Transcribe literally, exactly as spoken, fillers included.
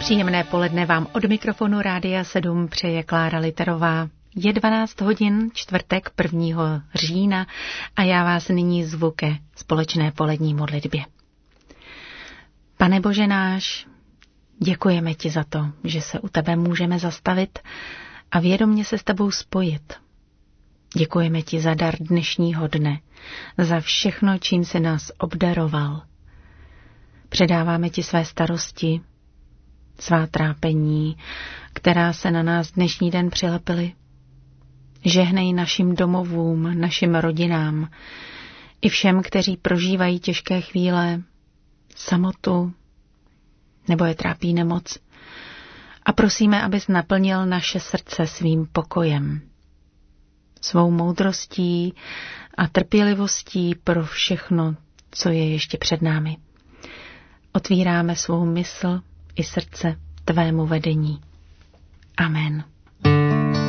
Příjemné poledne vám od mikrofonu Rádia sedm přeje Klára Literová. Je dvanáct hodin, čtvrtek prvního října a já vás nyní zvu ke společné polední modlitbě. Pane Bože náš, děkujeme ti za to, že se u tebe můžeme zastavit a vědomě se s tebou spojit. Děkujeme ti za dar dnešního dne, za všechno, čím jsi nás obdaroval. Předáváme ti své starosti, svá trápení, která se na nás dnešní den přilepily. Žehnej našim domovům, našim rodinám i všem, kteří prožívají těžké chvíle, samotu nebo je trápí nemoc. A prosíme, abys naplnil naše srdce svým pokojem, svou moudrostí a trpělivostí pro všechno, co je ještě před námi. Otvíráme svou mysl i srdce tvému vedení. Amen.